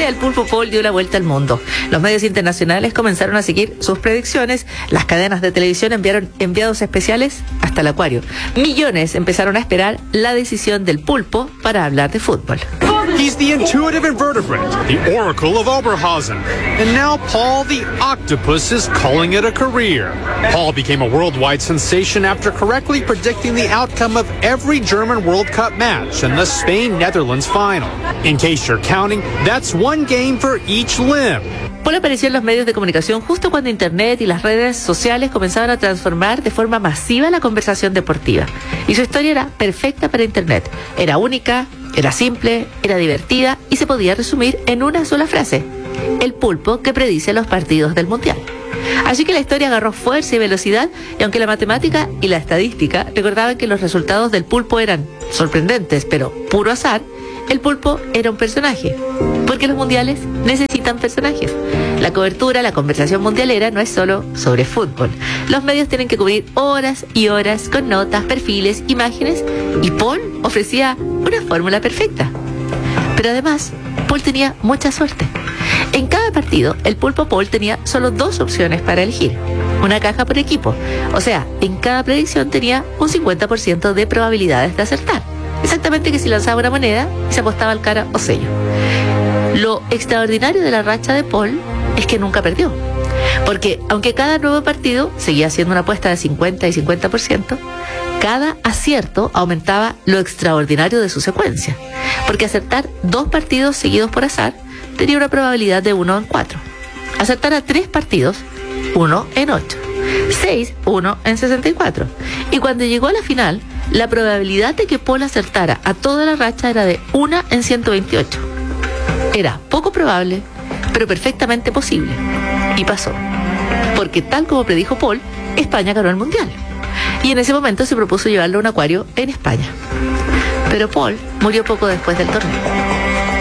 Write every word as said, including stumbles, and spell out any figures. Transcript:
día, el pulpo Paul dio la vuelta al mundo. Los medios internacionales comenzaron a seguir sus predicciones. Las cadenas de televisión enviaron enviados especiales hasta el acuario. Millones empezaron a esperar la decisión del pulpo para hablar de fútbol. He's the intuitive invertebrate, the oracle of Oberhausen. And now Paul the octopus is calling it a career. Paul became a worldwide sensation after correctly predicting the outcome of every German World Cup match and the Spain-Netherlands final. In case you're counting, that's one game for each limb. Paul apareció en los medios de comunicación justo cuando Internet y las redes sociales comenzaban a transformar de forma masiva la conversación deportiva. Y su historia era perfecta para Internet. Era única, era simple, era divertida y se podía resumir en una sola frase: el pulpo que predice los partidos del Mundial. Así que la historia agarró fuerza y velocidad, y aunque la matemática y la estadística recordaban que los resultados del pulpo eran sorprendentes, pero puro azar, el pulpo era un personaje, porque los mundiales necesitan personajes. La cobertura, la conversación mundialera no es solo sobre fútbol. Los medios tienen que cubrir horas y horas con notas, perfiles, imágenes, y Paul ofrecía una fórmula perfecta. Pero además, Paul tenía mucha suerte. En cada partido, el pulpo Paul tenía solo dos opciones para elegir: una caja por equipo. O sea, en cada predicción tenía un cincuenta por ciento de probabilidades de acertar. Exactamente que si lanzaba una moneda y se apostaba al cara o sello. Lo extraordinario de la racha de Paul es que nunca perdió. Porque aunque cada nuevo partido seguía siendo una apuesta de cincuenta y cincuenta por ciento, cada acierto aumentaba lo extraordinario de su secuencia. Porque acertar dos partidos seguidos por azar tenía una probabilidad de uno en cuatro. Acertar a tres partidos, uno en ocho. seis, uno en sesenta y cuatro. Y cuando llegó a la final, la probabilidad de que Paul acertara a toda la racha era de uno en ciento veintiocho. Era poco probable, pero perfectamente posible. Y pasó. Porque tal como predijo Paul, España ganó el Mundial. Y en ese momento se propuso llevarlo a un acuario en España. Pero Paul murió poco después del torneo.